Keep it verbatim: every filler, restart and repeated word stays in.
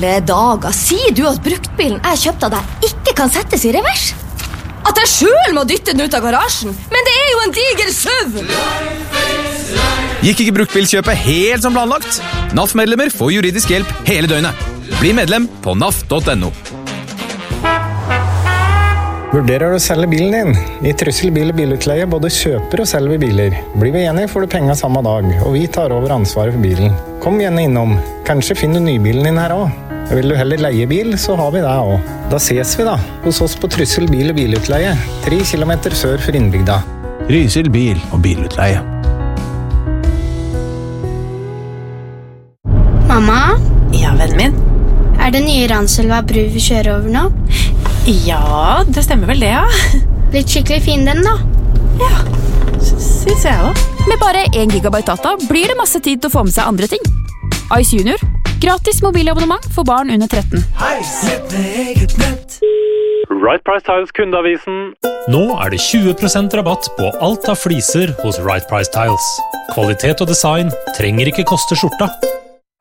alle dager, sier du at bruktbilen jeg kjøpte av deg ikke kan settes i revers? At jeg selv må dytte den ut av garasjen? Men det er jo en diger SUV! Gikk ikke bruktbilkjøpet helt som planlagt? N A F-medlemmer får juridisk hjelp hele døgnet. Bli medlem på N A F punktum N O. Vurderer du å selge bilen din? I Trysil bil- og bilutleie både kjøper og selger biler. Blir vi enige får du penger samme dag, og vi tar over ansvaret for bilen. Kom gjerne innom. Kanskje finner du nybilen din her også. Vil du heller leie bil, så har vi det også. Da ses vi da, hos oss på Trysil bil- og bilutleie, tre kilometer sør for innbygda. Trysil bil- og bilutleie. Mamma? Ja, vennen min. Er det nye Ranselva bru vi kjører over nå? Ja, det stemmer vel det, ja. Litt skikkelig fin den da. Ja, synes jeg også. Med bare en gigabyte data blir det masse tid til å få med seg andre ting. Ice Junior. Gratis mobilabonnement for barn under tretten. Hei, sett med eget nett. Right Price Tiles kundeavisen. Nå er det tjue prosent rabatt på alt av fliser hos Right Price Tiles. Kvalitet og design trenger ikke koste skjorta.